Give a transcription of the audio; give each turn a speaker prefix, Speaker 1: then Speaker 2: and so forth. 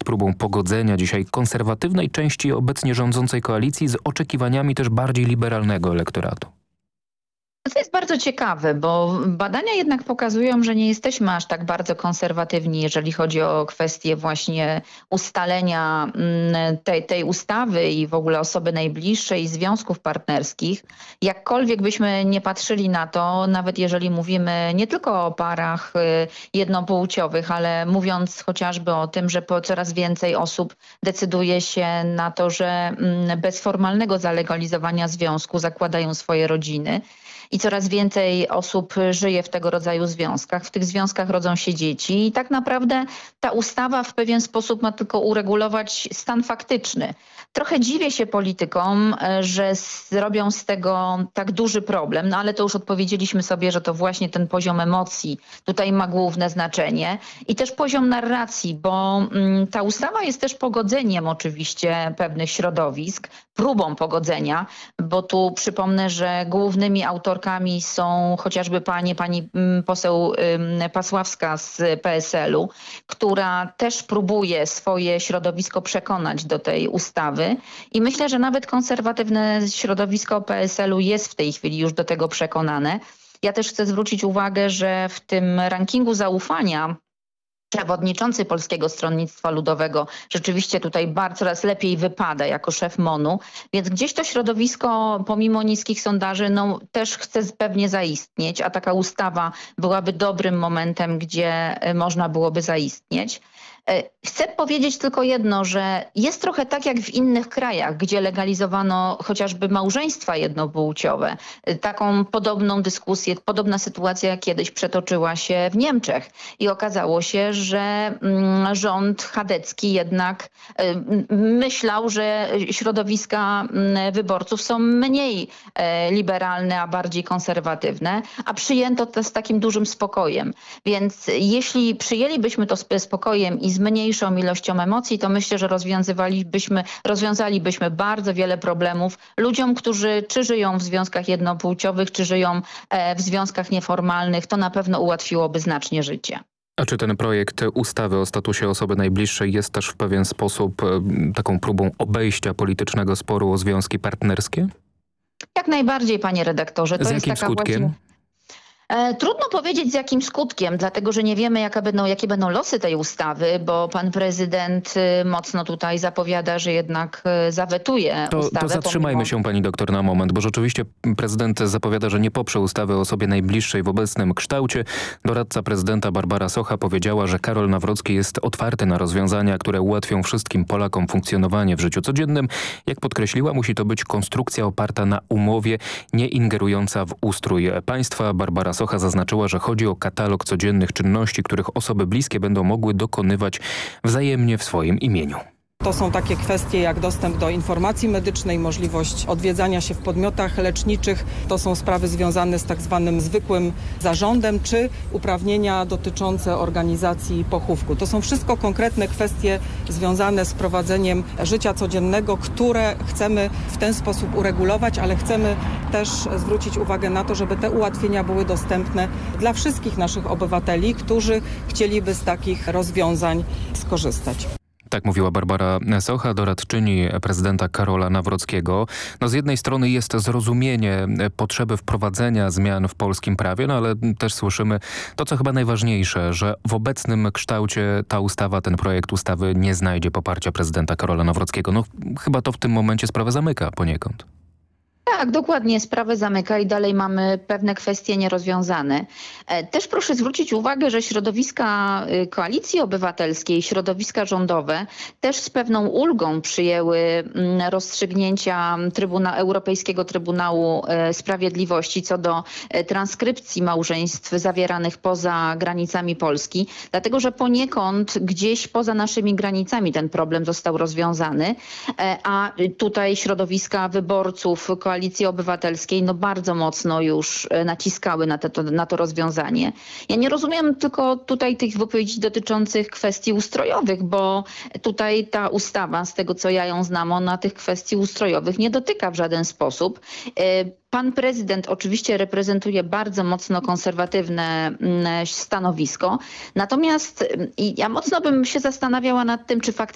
Speaker 1: próbą pogodzenia dzisiaj konserwatywnej części obecnie rządzącej koalicji z oczekiwaniami też bardziej liberalnego elektoratu?
Speaker 2: To jest bardzo ciekawe, bo badania jednak pokazują, że nie jesteśmy aż tak bardzo konserwatywni, jeżeli chodzi o kwestię właśnie ustalenia tej ustawy i w ogóle osoby najbliższej i związków partnerskich. Jakkolwiek byśmy nie patrzyli na to, nawet jeżeli mówimy nie tylko o parach jednopłciowych, ale mówiąc chociażby o tym, że coraz więcej osób decyduje się na to, że bez formalnego zalegalizowania związku zakładają swoje rodziny. I coraz więcej osób żyje w tego rodzaju związkach. W tych związkach rodzą się dzieci i tak naprawdę ta ustawa w pewien sposób ma tylko uregulować stan faktyczny. Trochę dziwię się politykom, że zrobią z tego tak duży problem, no ale to już odpowiedzieliśmy sobie, że to właśnie ten poziom emocji tutaj ma główne znaczenie i też poziom narracji, bo ta ustawa jest też pogodzeniem oczywiście pewnych środowisk, próbą pogodzenia, bo tu przypomnę, że głównymi autorkami są chociażby pani poseł Pasławska z PSL-u, która też próbuje swoje środowisko przekonać do tej ustawy i myślę, że nawet konserwatywne środowisko PSL-u jest w tej chwili już do tego przekonane. Ja też chcę zwrócić uwagę, że w tym rankingu zaufania przewodniczący Polskiego Stronnictwa Ludowego rzeczywiście tutaj coraz lepiej wypada jako szef MON-u, więc gdzieś to środowisko pomimo niskich sondaży też chce pewnie zaistnieć, a taka ustawa byłaby dobrym momentem, gdzie można byłoby zaistnieć. Chcę powiedzieć tylko jedno, że jest trochę tak jak w innych krajach, gdzie legalizowano chociażby małżeństwa jednopłciowe. Taką podobną dyskusję, podobna sytuacja kiedyś przetoczyła się w Niemczech i okazało się, że rząd chadecki jednak myślał, że środowiska wyborców są mniej liberalne, a bardziej konserwatywne, a przyjęto to z takim dużym spokojem. Więc jeśli przyjęlibyśmy to z spokojem i z mniejszą ilością emocji, to myślę, że rozwiązalibyśmy bardzo wiele problemów ludziom, którzy czy żyją w związkach jednopłciowych, czy żyją w związkach nieformalnych. To na pewno ułatwiłoby znacznie życie.
Speaker 1: A czy ten projekt ustawy o statusie osoby najbliższej jest też w pewien sposób taką próbą obejścia politycznego sporu o związki partnerskie?
Speaker 2: Jak najbardziej, panie redaktorze.
Speaker 1: Z jakim skutkiem?
Speaker 2: Trudno powiedzieć z jakim skutkiem, dlatego że nie wiemy jakie będą losy tej ustawy, bo pan prezydent mocno tutaj zapowiada, że jednak zawetuje ustawę.
Speaker 1: To zatrzymajmy się pani doktor na moment, bo rzeczywiście prezydent zapowiada, że nie poprze ustawy o osobie najbliższej w obecnym kształcie. Doradca prezydenta Barbara Socha powiedziała, że Karol Nawrocki jest otwarty na rozwiązania, które ułatwią wszystkim Polakom funkcjonowanie w życiu codziennym. Jak podkreśliła, musi to być konstrukcja oparta na umowie, nie ingerująca w ustrój państwa. Barbara Socha zaznaczyła, że chodzi o katalog codziennych czynności, których osoby bliskie będą mogły dokonywać wzajemnie w swoim imieniu.
Speaker 3: To są takie kwestie jak dostęp do informacji medycznej, możliwość odwiedzania się w podmiotach leczniczych. To są sprawy związane z tak zwanym zwykłym zarządem, czy uprawnienia dotyczące organizacji pochówku. To są wszystko konkretne kwestie związane z prowadzeniem życia codziennego, które chcemy w ten sposób uregulować, ale chcemy też zwrócić uwagę na to, żeby te ułatwienia były dostępne dla wszystkich naszych obywateli, którzy chcieliby z takich rozwiązań skorzystać.
Speaker 1: Tak mówiła Barbara Socha, doradczyni prezydenta Karola Nawrockiego. Z jednej strony jest zrozumienie potrzeby wprowadzenia zmian w polskim prawie, ale też słyszymy to, co chyba najważniejsze, że w obecnym kształcie ta ustawa, ten projekt ustawy nie znajdzie poparcia prezydenta Karola Nawrockiego. Chyba to w tym momencie sprawę zamyka poniekąd.
Speaker 2: Tak, dokładnie. Sprawę zamyka i dalej mamy pewne kwestie nierozwiązane. Też proszę zwrócić uwagę, że środowiska Koalicji Obywatelskiej, środowiska rządowe też z pewną ulgą przyjęły rozstrzygnięcia Europejskiego Trybunału Sprawiedliwości co do transkrypcji małżeństw zawieranych poza granicami Polski, dlatego że poniekąd gdzieś poza naszymi granicami ten problem został rozwiązany, a tutaj środowiska wyborców Koalicji Obywatelskiej bardzo mocno już naciskały na to rozwiązanie. Ja nie rozumiem tylko tutaj tych wypowiedzi dotyczących kwestii ustrojowych, bo tutaj ta ustawa, z tego co ja ją znam, ona tych kwestii ustrojowych nie dotyka w żaden sposób. Pan prezydent oczywiście reprezentuje bardzo mocno konserwatywne stanowisko, natomiast ja mocno bym się zastanawiała nad tym, czy faktycznie